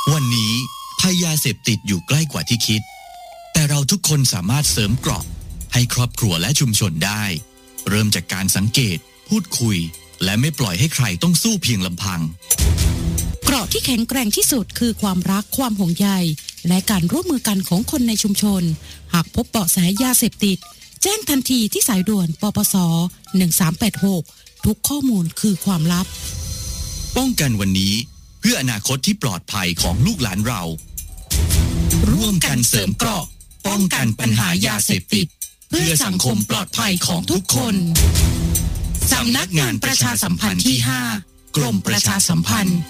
วันนี้ภัยยาเสพติดอยู่ใกล้กว่าที่คิดแต่เราทุกคนสามารถเสริมเกราะให้ครอบครัวและชุมชนได้เริ่มจากการสังเกตพูดคุยและไม่ปล่อยให้ใครต้องสู้เพียงลำพังเกราะที่แข็งแกร่งที่สุดคือความรักความห่วงใยและการร่วมมือกันของคนในชุมชนหากพบเบาะแสยาเสพติดแจ้งทันทีที่สายด่วนปปส1386ทุกข้อมูลคือความลับป้องกันวันนี้เพื่ออนาคตที่ปลอดภัยของลูกหลานเราร่วมกันเสริมเกราะป้องกันปัญหายาเสพติดเพื่อสังคมปลอดภัยของทุกคนสำนักงานประชาสัมพันธ์ที่5กรมประชาสัมพันธ์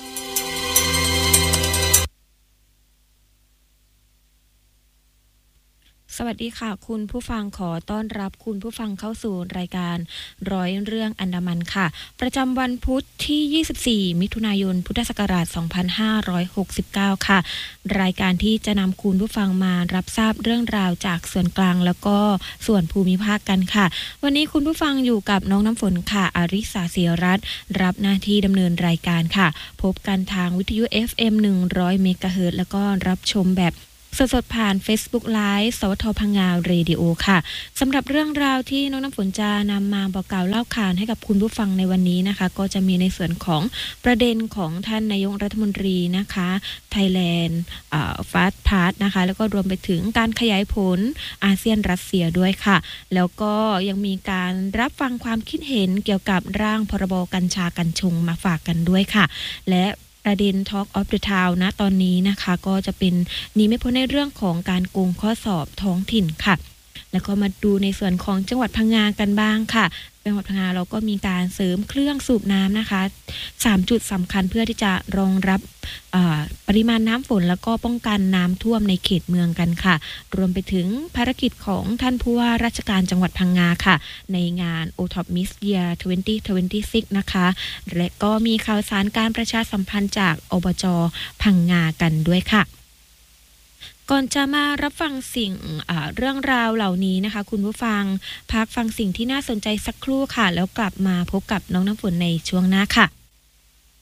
สวัสดีค่ะคุณผู้ฟังขอต้อนรับคุณผู้ฟังเข้าสู่รายการร้อยเรื่องอันดามันค่ะประจำวันพุธที่24มิถุนายนพุทธศักราช2569ค่ะรายการที่จะนำคุณผู้ฟังมารับทราบเรื่องราวจากส่วนกลางแล้วก็ส่วนภูมิภาคกันค่ะวันนี้คุณผู้ฟังอยู่กับน้องน้ำฝนค่ะอาริสาเสียรัตน์รับหน้าที่ดำเนินรายการค่ะพบกันทางวิทยุ FM 100 เมกะเฮิรตซ์แล้วก็รับชมแบบสดๆผ่าน Facebook Live สวทพังงาเรดิโอค่ะสำหรับเรื่องราวที่น้องน้ำฝนจะนำมาบอกกล่าวเล่าขานให้กับคุณผู้ฟังในวันนี้นะคะก็จะมีในส่วนของประเด็นของท่านนายกรัฐมนตรีนะคะ Thailand Fast Pass นะคะแล้วก็รวมไปถึงการขยายผลอาเซียนรัสเซียด้วยค่ะแล้วก็ยังมีการรับฟังความคิดเห็นเกี่ยวกับร่างพรบกัญชากัญชงมาฝากกันด้วยค่ะและประเด็น Talk of the Town นะตอนนี้นะคะก็จะเป็นนี้ไม่พ้นในเรื่องของการโกงข้อสอบท้องถิ่นค่ะแล้วก็มาดูในส่วนของจังหวัดพังงากันบ้างค่ะจังหวัดพังงาเราก็มีการเสริมเครื่องสูบน้ำนะคะ3จุดสำคัญเพื่อที่จะรองรับปริมาณน้ำฝนแล้วก็ป้องกันน้ำท่วมในเขตเมืองกันค่ะรวมไปถึงภารกิจของท่านผู้ว่าราชการจังหวัดพังงาค่ะในงาน OTOP Miss Year 2026 นะคะและก็มีข่าวสารการประชาสัมพันธ์จากอบจ.พังงากันด้วยค่ะก่อนจะมารับฟังเรื่องราวเหล่านี้นะคะคุณผู้ฟังพักฟังสิ่งที่น่าสนใจสักครู่ค่ะแล้วกลับมาพบกับน้องน้ำฝนในช่วงหน้าค่ะ